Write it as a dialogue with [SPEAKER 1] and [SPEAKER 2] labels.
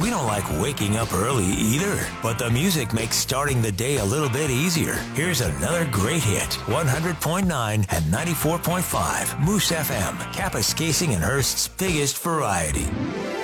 [SPEAKER 1] We don't like waking up early either, but the music makes starting the day a little bit easier. Here's another great hit, 100.9 and 94.5 Moose FM, Kapuskasing and Hearst's biggest variety.